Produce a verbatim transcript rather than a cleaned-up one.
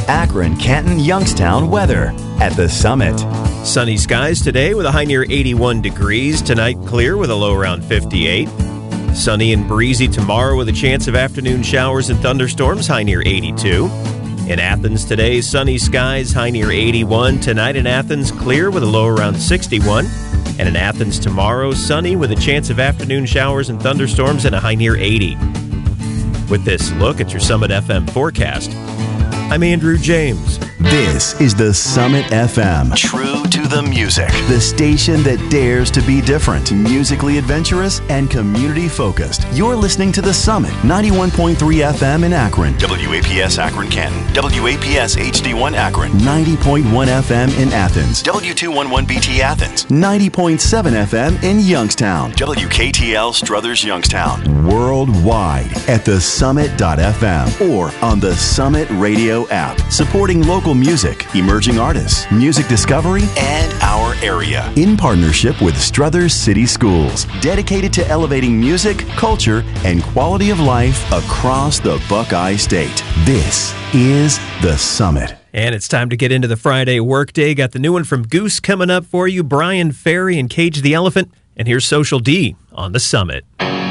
Akron, Canton, Youngstown weather at the Summit. Sunny skies today with a high near eighty-one degrees. Tonight, clear with a low around fifty-eight. Sunny and breezy tomorrow with a chance of afternoon showers and thunderstorms, high near eighty-two. In Athens today, sunny skies, high near eighty-one. Tonight in Athens, clear with a low around sixty-one. And in Athens tomorrow, sunny with a chance of afternoon showers and thunderstorms and a high near eighty. With this look at your Summit F M forecast, I'm Andrew James. This is the Summit F M. True to the music. The station that dares to be different, musically adventurous, and community-focused. You're listening to the Summit, ninety-one point three F M in Akron. W A P S Akron Canton. W A P S H D one Akron. ninety point one F M in Athens. W two eleven B T Athens. ninety point seven F M in Youngstown. W K T L Struthers Youngstown. Worldwide at the summit dot f m or on the Summit Radio app. Supporting local music, emerging artists, music discovery, and our area. In partnership with Struthers City Schools, dedicated to elevating music, culture, and quality of life across the Buckeye State. This is the Summit. And it's time to get into the Friday workday. Got the new one from Goose coming up for you, Brian Ferry and Cage the Elephant. And here's Social D on the Summit.